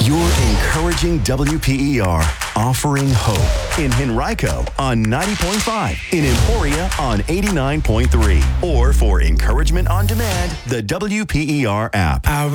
You're encouraging WPER, offering hope in Henrico on 90.5, in Emporia on 89.3, or for encouragement on demand, the WPER app.